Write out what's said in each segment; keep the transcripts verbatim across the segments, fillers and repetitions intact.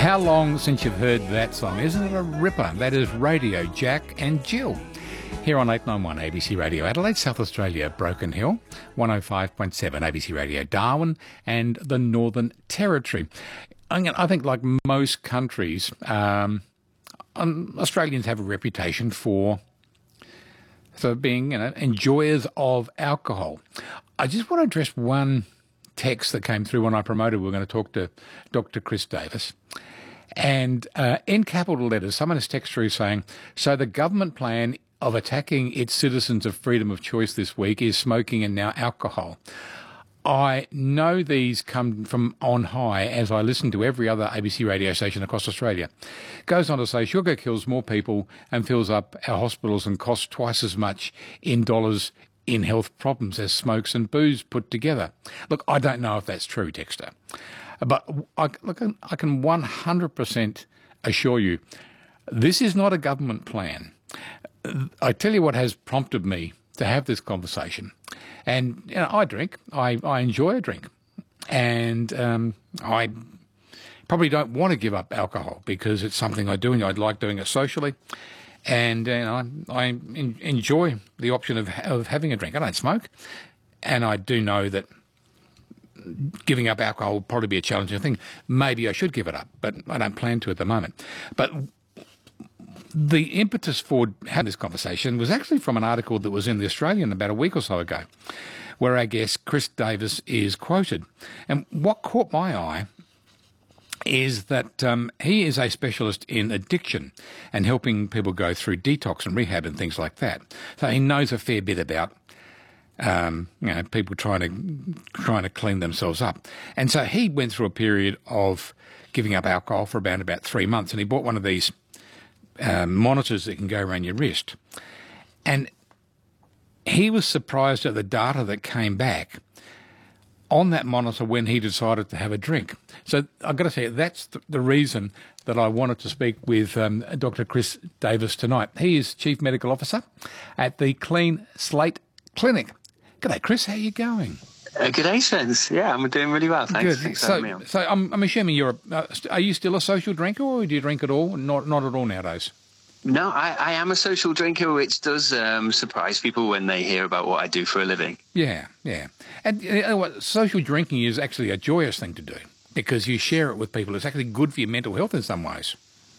How long since you've heard that song? Isn't it a ripper? That is Radio Jack and Jill. Here on eight ninety-one A B C Radio Adelaide, South Australia, Broken Hill, one oh five point seven A B C Radio Darwin and the Northern Territory. I think like most countries, um, Australians have a reputation for, for being, you know, enjoyers of alcohol. I just want to address one text that came through when I promoted. We were going to talk to Doctor Chris Davis. And uh, in capital letters, someone has texted through saying, so the government plan of attacking its citizens of freedom of choice this week is smoking and now alcohol. I know these come from on high as I listen to every other A B C radio station across Australia. Goes on to say sugar kills more people and fills up our hospitals and costs twice as much in dollars in health problems as smokes and booze put together. Look, I don't know if that's true, Dexter, but I, look, I can one hundred percent assure you this is not a government plan. I tell you what has prompted me to have this conversation. And you know, I drink. I, I enjoy a drink. And um, I probably don't want to give up alcohol because it's something I do and I'd like doing it socially. And you know, I, I in, enjoy the option of, of having a drink. I don't smoke. And I do know that giving up alcohol will probably be a challenging thing. Maybe I should give it up, but I don't plan to at the moment. But the impetus for having this conversation was actually from an article that was in The Australian about a week or so ago, where our guest Chris Davis is quoted. And what caught my eye is that um, he is a specialist in addiction and helping people go through detox and rehab and things like that. So he knows a fair bit about um, you know, people trying to trying to clean themselves up. And so he went through a period of giving up alcohol for about about three months, and he bought one of these Uh, monitors that can go around your wrist. And he was surprised at the data that came back on that monitor when he decided to have a drink. So I've got to say, that's the, the reason that I wanted to speak with um, Doctor Chris Davis tonight. He is Chief Medical Officer at the Clean Slate Clinic. G'day, Chris. How are you going? Uh, good day, Spence. Yeah, I'm doing really well. Thanks. Good. Thanks for so, having me on. so I'm, I'm assuming you're. A, uh, are you still a social drinker, or do you drink at all? Not, not at all nowadays. No, I, I am a social drinker, which does um, surprise people when they hear about what I do for a living. Yeah, yeah. And you know what? Social drinking is actually a joyous thing to do because you share it with people. It's actually good for your mental health in some ways.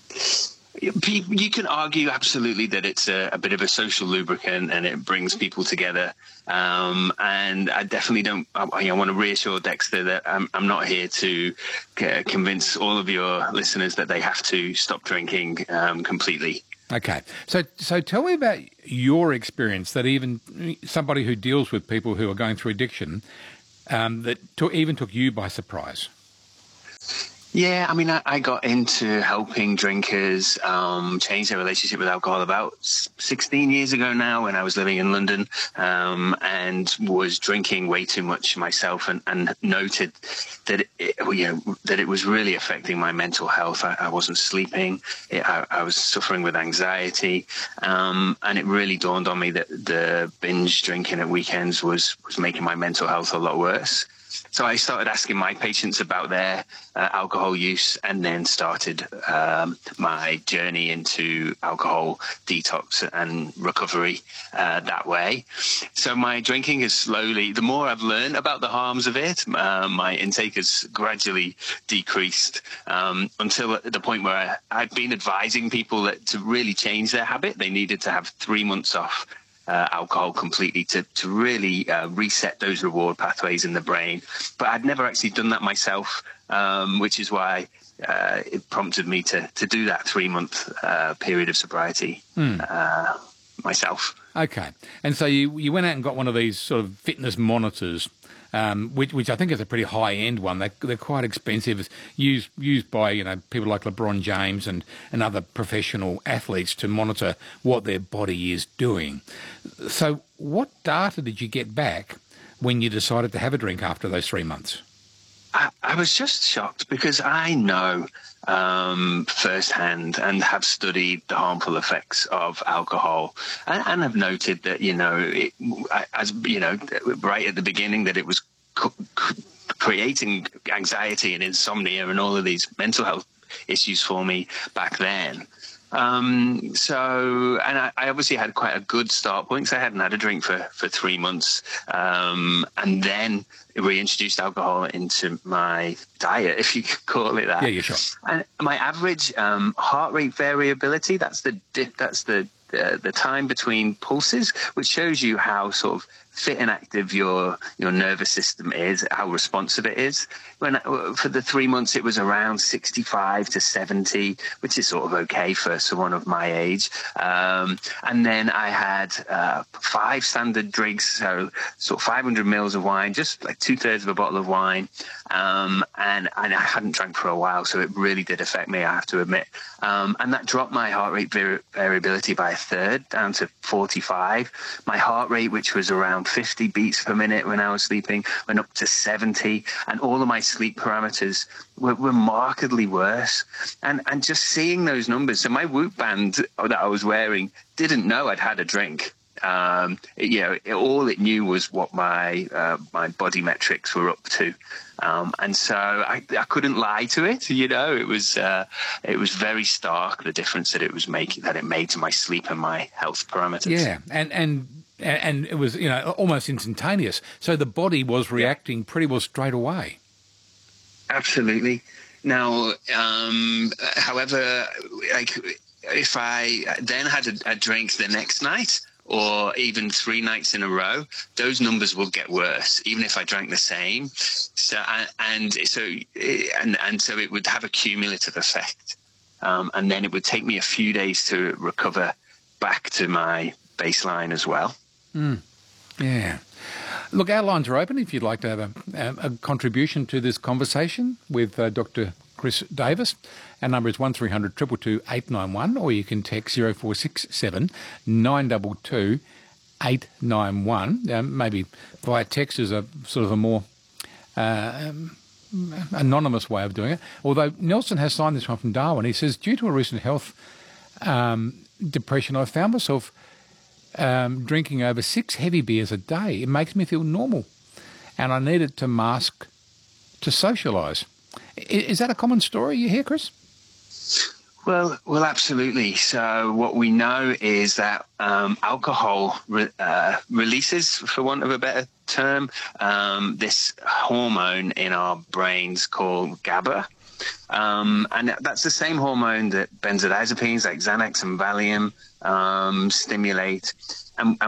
You can argue absolutely that it's a, a bit of a social lubricant and it brings people together. Um, and I definitely don't, I, I want to reassure Dexter that I'm, I'm not here to uh, convince all of your listeners that they have to stop drinking um, completely. Okay. So, so tell me about your experience that even somebody who deals with people who are going through addiction, um, that to, even took you by surprise. Yeah, I mean, I, I got into helping drinkers um, change their relationship with alcohol about sixteen years ago now when I was living in London um, and was drinking way too much myself and, and noted that it, you know, that it was really affecting my mental health. I, I wasn't sleeping. It, I, I was suffering with anxiety. Um, and it really dawned on me that the binge drinking at weekends was, was making my mental health a lot worse. So I started asking my patients about their uh, alcohol use and then started um, my journey into alcohol detox and recovery uh, that way. So my drinking is slowly, the more I've learned about the harms of it, uh, my intake has gradually decreased um, until at the point where I, I've been advising people that to really change their habit, they needed to have three months off Uh, alcohol completely to, to really uh, reset those reward pathways in the brain. But I'd never actually done that myself, um, which is why uh, it prompted me to, to do that three-month uh, period of sobriety mm. uh, myself. Okay. And so you, you went out and got one of these sort of fitness monitors, um, which, which I think is a pretty high-end one. They, they're quite expensive. It's used used by, you know, people like LeBron James and, and other professional athletes to monitor what their body is doing. So what data did you get back when you decided to have a drink after those three months? I, I was just shocked because I know um, firsthand and have studied the harmful effects of alcohol and, and have noted that, you know, it, as you know, right at the beginning that it was co- co- creating anxiety and insomnia and all of these mental health issues for me back then. Um, so, and I, I obviously had quite a good start point because I hadn't had a drink for, for three months. Um, and then reintroduced alcohol into my diet, if you could call it that. Yeah, yeah, sure. And my average um, heart rate variability, that's the, that's the, uh, the time between pulses, which shows you how sort of fit and active your your nervous system is, how responsive it is. When for the three months, it was around sixty-five to seventy, which is sort of okay for someone of my age. Um, and then I had uh, five standard drinks, so sort of five hundred mils of wine, just like two thirds of a bottle of wine. Um, and, and I hadn't drank for a while, so it really did affect me, I have to admit. Um, and that dropped my heart rate var- variability by a third, down to forty-five. My heart rate, which was around fifty beats per minute when I was sleeping, went up to seventy, and all of my sleep parameters were, were markedly worse. And and just seeing those numbers, so my Whoop band that I was wearing didn't know I'd had a drink. Um, it, you know, it, all it knew was what my uh, my body metrics were up to, um, and so I, I couldn't lie to it. You know, it was uh, it was very stark, the difference that it was making, that it made to my sleep and my health parameters. Yeah, and and. And it was, you know, almost instantaneous. So the body was reacting pretty well straight away. Absolutely. Now, um, however, like if I then had a, a drink the next night, or even three nights in a row, those numbers will get worse, even if I drank the same. So and so and and so it would have a cumulative effect, um, and then it would take me a few days to recover back to my baseline as well. Mm. Yeah. Look, our lines are open if you'd like to have a, a, a contribution to this conversation with uh, Doctor Chris Davis. Our number is one three hundred two two two eight nine one, or you can text zero four six seven nine two two eight nine one. Um, maybe via text is a sort of a more uh, um, anonymous way of doing it. Although Nelson has signed this one from Darwin. He says, due to a recent health um, depression, I found myself Um, drinking over six heavy beers a day. It makes me feel normal, and I need it to mask to socialise. Is that a common story you hear, Chris? Well, well, absolutely. So what we know is that um, alcohol re- uh, releases, for want of a better term, um, this hormone in our brains called GABA. Um, and that's the same hormone that benzodiazepines like Xanax and Valium um, stimulate. And,